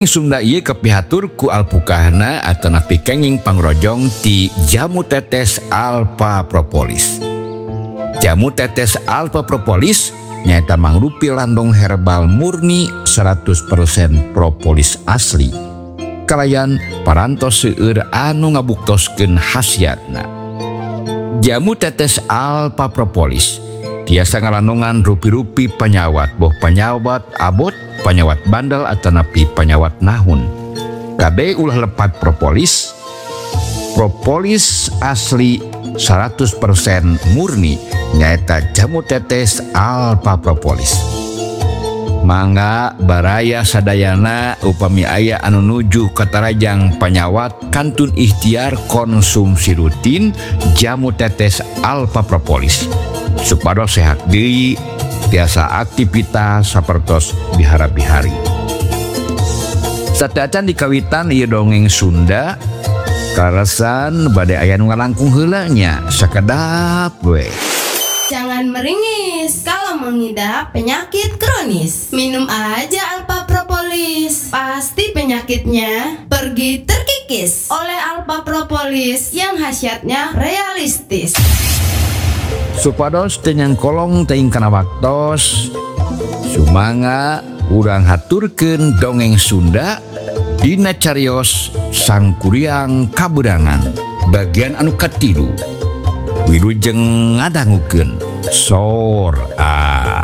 Sunda ieu kepihatur ku alpukahna atau napi kenging pangrojong ti jamu tetes alpha propolis. Jamu tetes alpha propolis nyaeta mangrupi landong herbal murni 100% propolis asli. Kalayan parantos seueur anu ngabuktoskeun khasiatna. Jamu tetes alpha propolis tiasa ngalandungan rupi-rupi panyawat, boh panyawat abot, panyawat bandel atau napi panyawat nahun. Kabeh ulah lepat propolis. Propolis asli 100% murni nyaeta jamu tetes alpha propolis. Mangga baraya sadayana upami aya anu nuju katarajang panyawat kantun ikhtiar konsumsi rutin jamu tetes alpha propolis supados sehat deui tiasa aktivitas sapertos bihara-bihari. Sadacan dikawitan ieu dongeng Sunda karasan bade aya nu ngalangkung heula nya sakedap we. Jangan meringis kalau mengidap penyakit kronis. Minum aja Alpha Propolis. Pasti penyakitnya pergi terkikis oleh Alpha Propolis yang khasiatnya realistis. Supados tenyang kolong teing kana waktos sumangga urang haturkeun dongeng Sunda dina carios Sang Kuryang Kabudangan bagian anu katilu wilujeng ngadangukeun sor